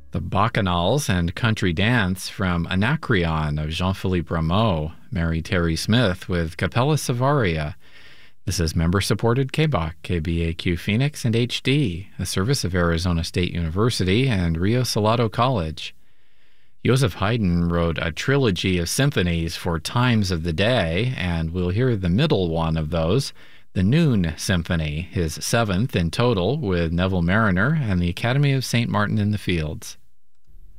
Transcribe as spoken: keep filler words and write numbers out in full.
The Bacchanals and Country Dance from Anacreon of Jean-Philippe Rameau, Mary Terry Smith with Capella Savaria. This is member-supported K B A Q, K B A Q Phoenix, and H D, a service of Arizona State University and Rio Salado College. Joseph Haydn wrote a trilogy of symphonies for times of the day, and we'll hear the middle one of those, the Noon Symphony, his seventh in total with Neville Marriner and the Academy of Saint Martin in the Fields.